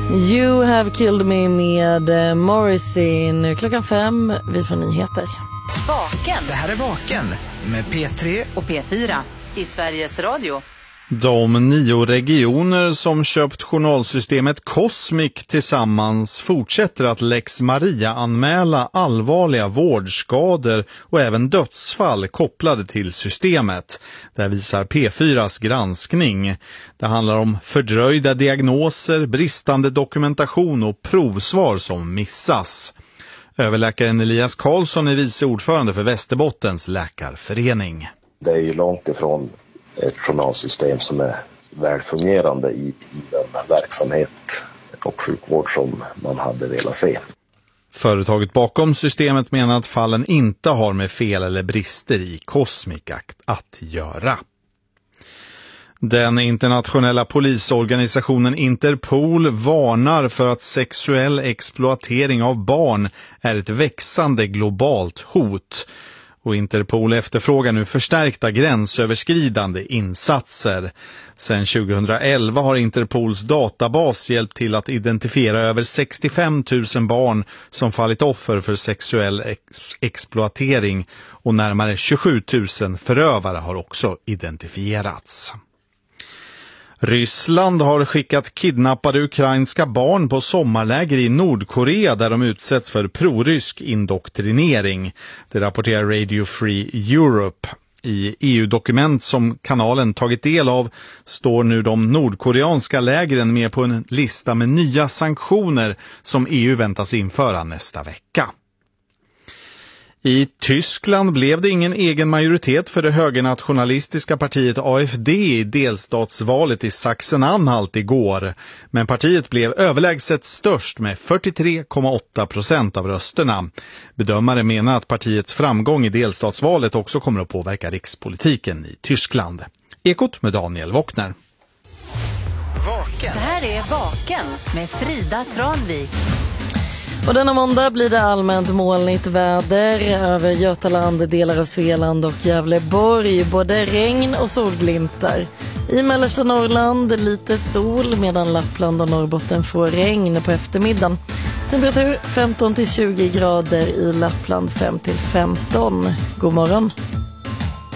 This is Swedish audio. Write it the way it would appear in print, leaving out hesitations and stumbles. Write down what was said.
You have killed me med Morrissey. Nu klockan 5, vi får nyheter. Vaken. Det här är Vaken med P3 och P4 i Sveriges Radio. De 9 regioner som köpt journalsystemet Cosmic tillsammans fortsätter att Lex Maria-anmäla allvarliga vårdskador och även dödsfall kopplade till systemet. Det visar P4s granskning. Det handlar om fördröjda diagnoser, bristande dokumentation och provsvar som missas. Överläkaren Elias Karlsson är vice ordförande för Västerbottens läkarförening. Det är ju långt ifrån ett journalsystem som är välfungerande i den verksamhet och sjukvård som man hade velat se. Företaget bakom systemet menar att fallen inte har med fel eller brister i Cosmic att göra. Den internationella polisorganisationen Interpol varnar för att sexuell exploatering av barn är ett växande globalt hot. Och Interpol efterfrågar nu förstärkta gränsöverskridande insatser. Sedan 2011 har Interpols databas hjälpt till att identifiera över 65 000 barn som fallit offer för sexuell exploatering och närmare 27 000 förövare har också identifierats. Ryssland har skickat kidnappade ukrainska barn på sommarläger i Nordkorea där de utsätts för prorysk indoktrinering. Det rapporterar Radio Free Europe. I EU-dokument som kanalen tagit del av står nu de nordkoreanska lägren med på en lista med nya sanktioner som EU väntas införa nästa vecka. I Tyskland blev det ingen egen majoritet för det högernationalistiska partiet AfD i delstatsvalet i Sachsen-Anhalt igår. Men partiet blev överlägset störst med 43,8% av rösterna. Bedömare menar att partiets framgång i delstatsvalet också kommer att påverka rikspolitiken i Tyskland. Ekot med Daniel Wockner. Vaken. Det här är Vaken med Frida Tranvik. Och denna måndag blir det allmänt molnigt väder över Götaland, delar av Svealand och Gävleborg. Både regn och solglimtar. I mellersta Norrland lite sol medan Lappland och Norrbotten får regn på eftermiddagen. Temperatur 15-20 grader i Lappland, 5-15. God morgon.